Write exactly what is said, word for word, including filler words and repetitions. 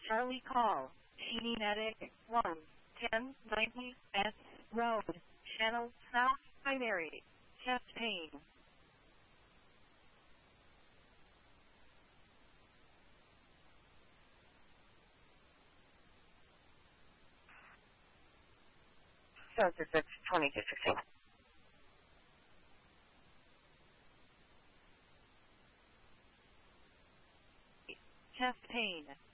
Charlie call. Sheeny Medic one ten ninety S Road. Channel South Binary. Chest pain. Census six twenty-two sixteen. Chest pain.